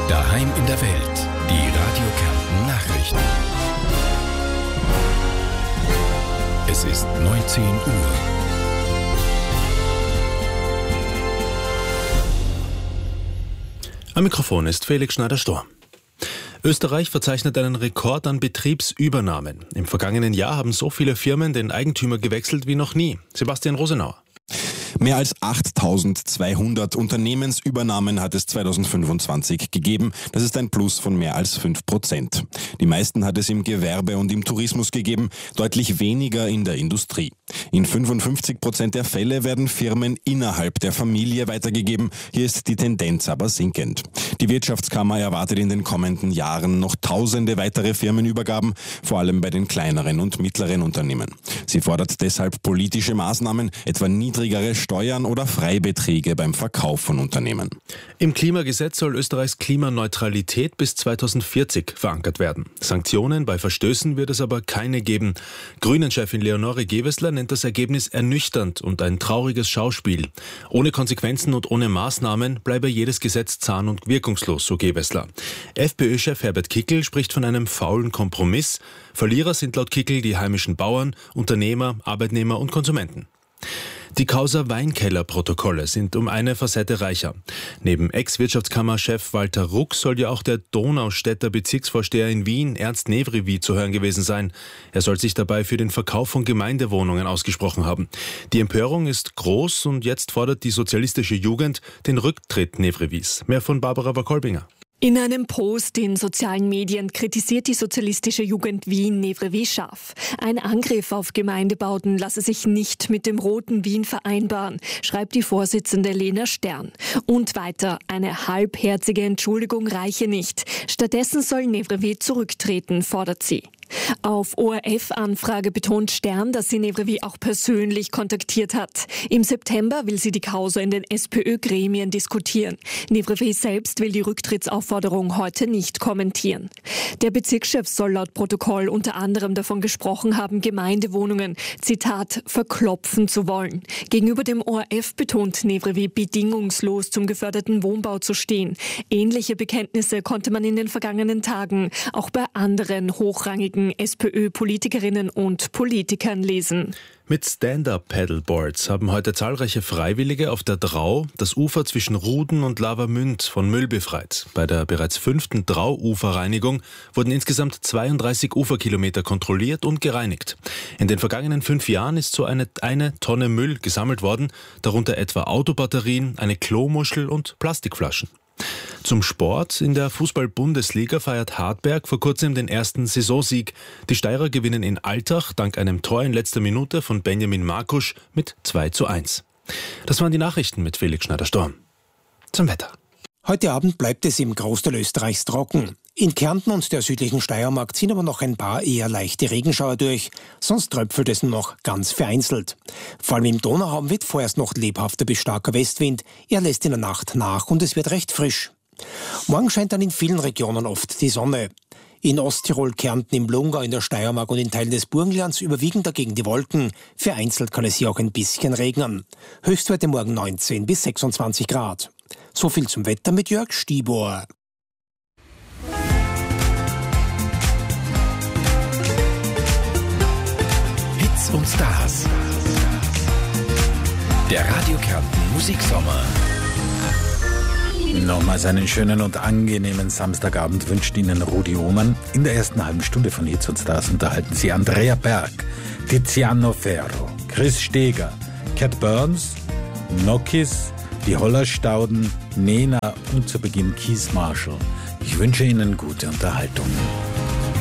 Daheim in der Welt. Die Radio Kärnten Nachrichten. Es ist 19 Uhr. Am Mikrofon ist Felix Schneider-Stor. Österreich verzeichnet einen Rekord an Betriebsübernahmen. Im vergangenen Jahr haben so viele Firmen den Eigentümer gewechselt wie noch nie. Sebastian Rosenauer. Mehr als 8.200 Unternehmensübernahmen hat es 2025 gegeben. Das ist ein Plus von mehr als 5%. Die meisten hat es im Gewerbe und im Tourismus gegeben, deutlich weniger in der Industrie. In 55% der Fälle werden Firmen innerhalb der Familie weitergegeben. Hier ist die Tendenz aber sinkend. Die Wirtschaftskammer erwartet in den kommenden Jahren noch tausende weitere Firmenübergaben, vor allem bei den kleineren und mittleren Unternehmen. Sie fordert deshalb politische Maßnahmen, etwa niedrigere Steuern oder Freibeträge beim Verkauf von Unternehmen. Im Klimagesetz soll Österreichs Klimaneutralität bis 2040 verankert werden. Sanktionen bei Verstößen wird es aber keine geben. Grünen-Chefin Leonore Gewessler nennt das Ergebnis ernüchternd und ein trauriges Schauspiel. Ohne Konsequenzen und ohne Maßnahmen bleibe jedes Gesetz zahn- und wirkungslos, so Gewessler. FPÖ-Chef Herbert Kickl spricht von einem faulen Kompromiss. Verlierer sind laut Kickl die heimischen Bauern, Unternehmer, Arbeitnehmer und Konsumenten. Die Causa Weinkeller-Protokolle sind um eine Facette reicher. Neben Ex-Wirtschaftskammerchef Walter Ruck soll ja auch der Donaustädter Bezirksvorsteher in Wien, Ernst Nevrivi, zu hören gewesen sein. Er soll sich dabei für den Verkauf von Gemeindewohnungen ausgesprochen haben. Die Empörung ist groß und jetzt fordert die sozialistische Jugend den Rücktritt Nevrivis. Mehr von Barbara Wakolbinger. In einem Post in sozialen Medien kritisiert die sozialistische Jugend Wien Nevrivi scharf. Ein Angriff auf Gemeindebauten lasse sich nicht mit dem roten Wien vereinbaren, schreibt die Vorsitzende Lena Stern. Und weiter, eine halbherzige Entschuldigung reiche nicht. Stattdessen soll Nevrivi zurücktreten, fordert sie. Auf ORF-Anfrage betont Stern, dass sie Nevrivi auch persönlich kontaktiert hat. Im September will sie die Causa in den SPÖ-Gremien diskutieren. Nevrivi selbst will die Rücktrittsaufforderung heute nicht kommentieren. Der Bezirkschef soll laut Protokoll unter anderem davon gesprochen haben, Gemeindewohnungen, Zitat, verklopfen zu wollen. Gegenüber dem ORF betont Nevrivi, bedingungslos zum geförderten Wohnbau zu stehen. Ähnliche Bekenntnisse konnte man in den vergangenen Tagen auch bei anderen hochrangigen SPÖ-Politikerinnen und Politikern lesen. Mit Stand-Up-Paddleboards haben heute zahlreiche Freiwillige auf der Drau das Ufer zwischen Ruden und Lavamünd von Müll befreit. Bei der bereits 5. Drau-Uferreinigung wurden insgesamt 32 Uferkilometer kontrolliert und gereinigt. In den vergangenen 5 Jahren ist so eine Tonne Müll gesammelt worden, darunter etwa Autobatterien, eine Klomuschel und Plastikflaschen. Zum Sport. In der Fußball-Bundesliga feiert Hartberg vor kurzem den ersten Saisonsieg. Die Steirer gewinnen in Altach dank einem Tor in letzter Minute von Benjamin Markusch mit 2:1. Das waren die Nachrichten mit Felix Schneider-Stor. Zum Wetter. Heute Abend bleibt es im Großteil Österreichs trocken. In Kärnten und der südlichen Steiermark ziehen aber noch ein paar eher leichte Regenschauer durch. Sonst tröpfelt es nur noch ganz vereinzelt. Vor allem im Donauraum wird vorerst noch lebhafter bis starker Westwind. Er lässt in der Nacht nach und es wird recht frisch. Morgen scheint dann in vielen Regionen oft die Sonne. In Osttirol, Kärnten, im Blungau, in der Steiermark und in Teilen des Burgenlands überwiegen dagegen die Wolken. Vereinzelt kann es hier auch ein bisschen regnen. Höchstwerte morgen 19 bis 26 Grad. So viel zum Wetter mit Jörg Stibor. Hits und Stars. Der Radio Kärnten Musiksommer. Nochmals einen schönen und angenehmen Samstagabend wünscht Ihnen Rudi Ohmann. In der ersten halben Stunde von Hits und Stars unterhalten Sie Andrea Berg, Tiziano Ferro, Chris Steger, Cat Burns, Nokis, die Hollerstauden, Nena und zu Beginn Keith Marshall. Ich wünsche Ihnen gute Unterhaltung.